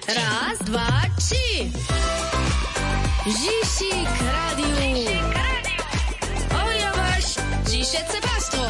Raz, dwa, trzy. Zisik Radio. Oja wasz, dzisiejsze pastwo.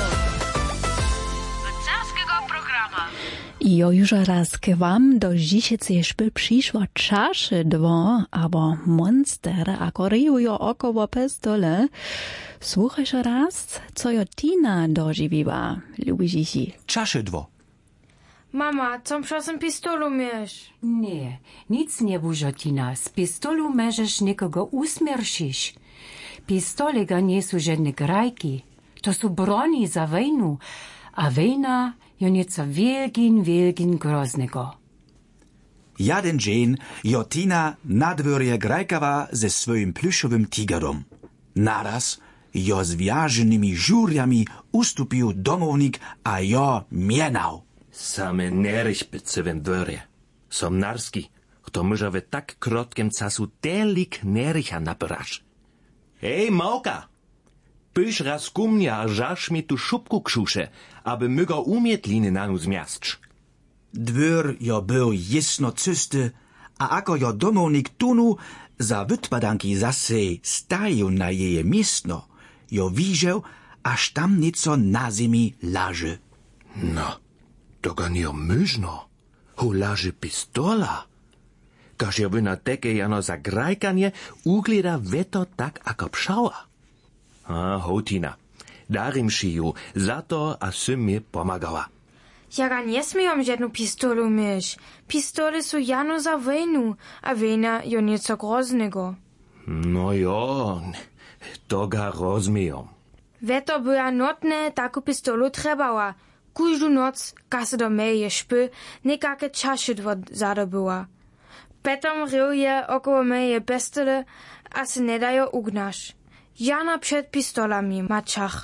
Carskiego programa. Jo już raz k wam do dzisiejszej szpy przyszło czasze dwo, abo monster, ako ryjujo około pestole. Słuchasz raz, co jo Tina dożywiła, lubi Zisi? Czasze dwo. Mama, co czasem pistolu miesz? Nie, nic nie bużo, Tina. Z pistolu możesz nikogo usmierszyć. Pistolega nie są żadne grajki. To są broni za wojnu, a wojna jo nieco wielgin groznego. Jeden dzień jo Tina na dworze grajkawa ze swoim pluszowym tigerom. Naraz jo z wiarzonymi żuriami ustupił domownik, a jo mienał. Same nerechpice w dworze. Som narski, kto może w tak krótkim czasu telik nericha nabrasz. Hej, małka! Pysz raz ku mnie, a żasz mi tu szubku krzusze, aby mygo umietliny na nus miastcz. Dwór jo był jasno czysty, a ako jo domownik tunu za wytpadanki zase stają na jeje miestno, jo widział, aż tam nieco na ziemi laży. No, to ga nie myżno. Hu laży pistola. Każ jo by na teke jano za grajkanie ugleda weto tak ako pszała. A, hotina, darim šiju, zato a sy mi pomagała. Ja ga nie smiem żadną pistolu mieć. Pistole są jano za wojnu, a wojna jo nieco groznego. No jo, to ga rozumiem. Weto była notne taku pistolu trebała. Każdą noc, kad se do meje špy, nekake čašedvo zadobyła. Petom ryje około meje pestele, a se ne dajo ugnaš. Jana przed pistolami mačach.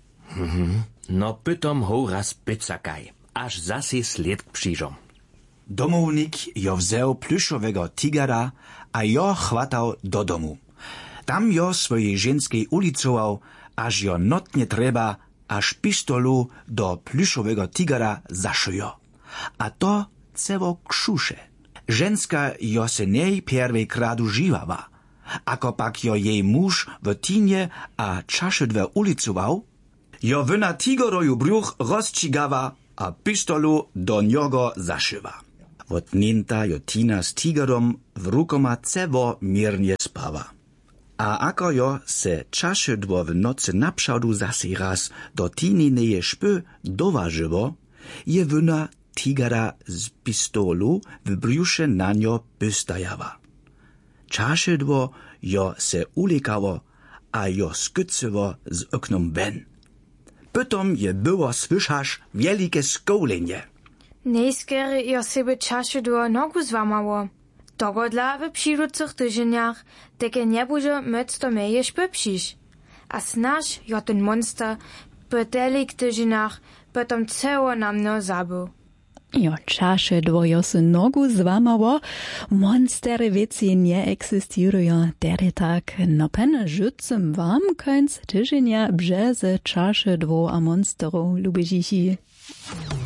No pytom ho raz picakaj, aż zase sled przyjrzą. Domownik jo wziął pluszowego tigera, a jo chwatał do domu. Tam jo swojej żeńskiej ulicował, aż jo notnie treba, aż pistolu do pluszowego tigera zaszyjo. A to ceło krzusze. Żeńska jo se nej pierwej kradu żywała. Ako pak jo jej muž w tinie a čašedve ulicował, jo wyna tigeroju bruch rozčigawa, a pistolu do njogo zaszywa. Wotnięta jo Tina z tigerom w rukoma cewo miernie spawa. A ako jo se čašedvo w nocy naprzadu zase raz do tinineje szpy doważyło, je wyna tigera z pistolu w brzusze na njo pystajawa. Čašedvo jo se ulikało, a jo skycyło z oknom ven. Potom je było słyszasz wielkie skołenie. Nejskery jo sebe čašedvo nogu zwamało. Dogodla w przyszłych tygodniach, teke nie będzie móc do meje špy przyjść. A snaž jo ten monster po telik tygodniach potom ceło na mno zabył. Jo čaše dvojo se nogu zvamało, monstery wieci nie existirują, tedy tak, no pen życem wam końc tygodnia brzeze čaše dvo a monsterów, lubi Zisi.